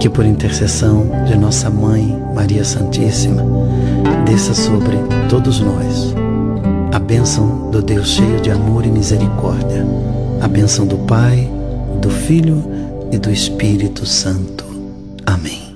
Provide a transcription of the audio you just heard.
que por intercessão de nossa Mãe, Maria Santíssima, desça sobre todos nós a bênção do Deus cheio de amor e misericórdia, a bênção do Pai, do Filho e do Espírito Santo. Amém.